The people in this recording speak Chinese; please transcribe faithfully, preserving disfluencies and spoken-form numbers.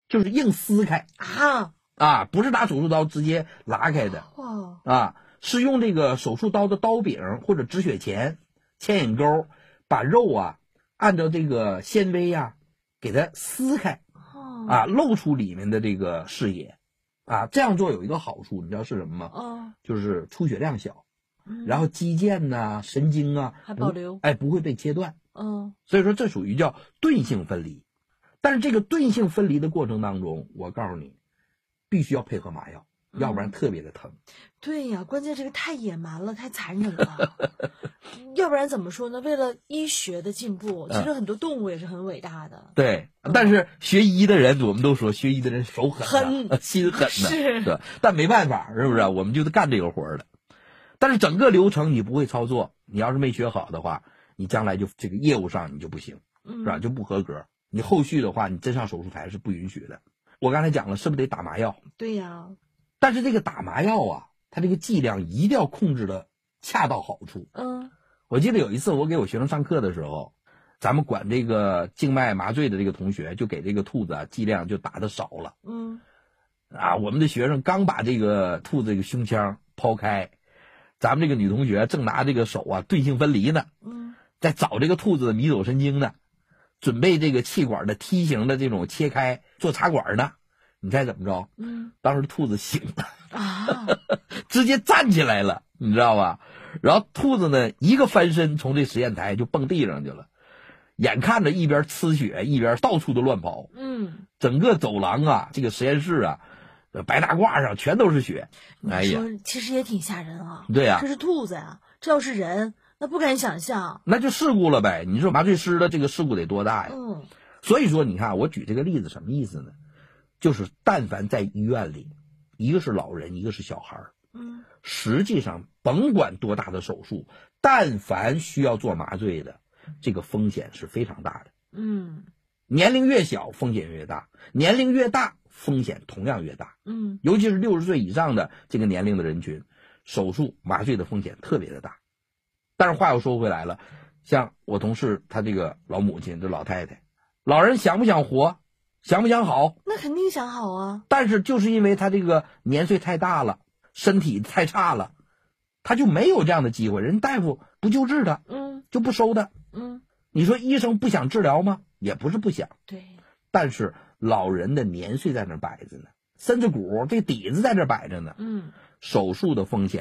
就是硬撕开啊啊，不是拿手术刀直接拉开的哇啊，是用这个手术刀的刀柄或者止血钳、牵引钩，把肉啊按照这个纤维啊给它撕开啊，露出里面的这个视野啊。这样做有一个好处，你知道是什么吗？ 哦， 就是出血量小， 嗯、 然后肌腱呐、神经啊还保留， 哎，不会被切断。 嗯， 所以说这属于叫钝性分离。但是这个钝性分离的过程当中，我告诉你，必须要配合麻药，要不然特别的疼。 嗯、对呀，关键这个太野蛮了，太残忍了。要不然怎么说呢？为了医学的进步，其实很多动物也是很伟大的。 嗯、对、嗯，但是学医的人，我们都说学医的人手狠、 狠啊，心狠的， 是对。但没办法，是不是？我们就是干这个活的。但是整个流程你不会操作，你要是没学好的话，你将来就这个业务上你就不行，是吧？就不合格。你后续的话，你真上手术台是不允许的。我刚才讲了，是不是得打麻药？ 对呀。 但是这个打麻药啊，它这个剂量一定要控制的恰到好处。 嗯， 我记得有一次我给我学生上课的时候，咱们管这个静脉麻醉的这个同学就给这个兔子啊剂量就打的少了。 嗯， 啊，我们的学生刚把这个兔子这个胸腔抛开，咱们这个女同学正拿这个手啊钝性分离呢。 嗯， 在找这个兔子的迷走神经呢，准备这个气管的梯形的这种切开做插管呢。你猜怎么着？ 嗯， 当时兔子醒了啊， 直接站起来了，你知道吧？然后兔子呢，一个翻身从这实验台就蹦地上去了，眼看着一边呲血一边到处都乱跑。 嗯， 整个走廊啊，这个实验室啊，白大褂上全都是血。哎呀， 其实也挺吓人啊。 对呀、啊， 这是兔子呀，这要是人，那不敢想象。 那就事故了呗。你说麻醉师的这个事故得多大呀？ 嗯， 所以说你看我举这个例子什么意思呢？就是但凡在医院里，一个是老人，一个是小孩， 嗯， 实际上甭管多大的手术，但凡需要做麻醉的，这个风险是非常大的。 嗯， 年龄越小风险越大，年龄越大风险同样越大。 嗯， 尤其是六十岁以上的这个年龄的人群，手术麻醉的风险特别的大。但是话又说回来了，像我同事他这个老母亲，这老太太，老人想不想活？想不想好？ 那肯定想好啊。 但是就是因为他这个年岁太大了，身体太差了，他就没有这样的机会。人大夫不救治他， 嗯， 就不收他。 嗯， 你说医生不想治疗吗？也不是不想。 对。 但是老人的年岁在那摆着呢，身子骨这底子在这摆着呢。 嗯， 手术的风险